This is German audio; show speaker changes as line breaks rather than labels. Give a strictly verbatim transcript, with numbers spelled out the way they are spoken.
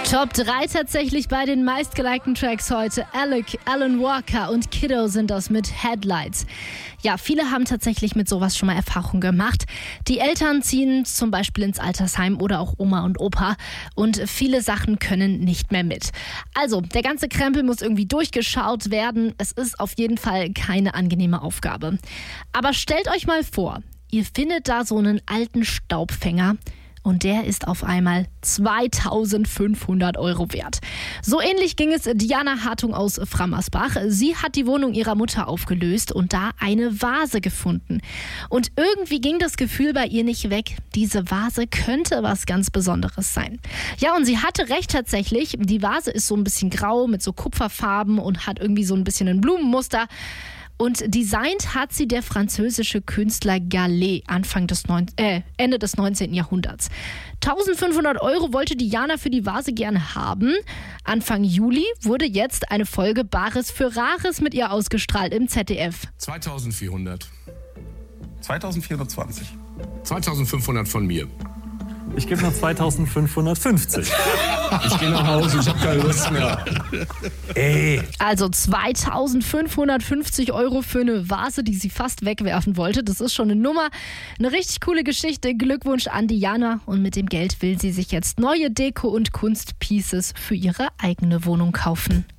Top drei tatsächlich bei den meistgelikten Tracks heute. Alec, Alan Walker und Kiddo sind das mit Headlights. Ja, viele haben tatsächlich mit sowas schon mal Erfahrung gemacht. Die Eltern ziehen zum Beispiel ins Altersheim oder auch Oma und Opa und viele Sachen können nicht mehr mit. Also, der ganze Krempel muss irgendwie durchgeschaut werden. Es ist auf jeden Fall keine angenehme Aufgabe. Aber stellt euch mal vor, ihr findet da so einen alten Staubfänger. Und der ist auf einmal zweitausendfünfhundert Euro wert. So ähnlich ging es Diana Hartung aus Frammersbach. Sie hat die Wohnung ihrer Mutter aufgelöst und da eine Vase gefunden. Und irgendwie ging das Gefühl bei ihr nicht weg. Diese Vase könnte was ganz Besonderes sein. Ja, und sie hatte recht tatsächlich. Die Vase ist so ein bisschen grau mit so Kupferfarben und hat irgendwie so ein bisschen ein Blumenmuster. Und designt hat sie der französische Künstler Gallet Anfang des neun, äh, Ende des neunzehnten Jahrhunderts. eintausendfünfhundert Euro wollte Diana für die Vase gerne haben. Anfang Juli wurde jetzt eine Folge Bares für Rares mit ihr ausgestrahlt im Z D F.
zweitausendvierhundert.
zweitausendvierhundertzwanzig.
zweitausendfünfhundert von mir.
Ich gebe noch zweitausendfünfhundertfünfzig.
Ich gehe nach Hause, ich habe keine Lust mehr.
Ey.
Also zweitausendfünfhundertfünfzig Euro für eine Vase, die sie fast wegwerfen wollte. Das ist schon eine Nummer. Eine richtig coole Geschichte. Glückwunsch an Diana. Und mit dem Geld will sie sich jetzt neue Deko- und Kunstpieces für ihre eigene Wohnung kaufen.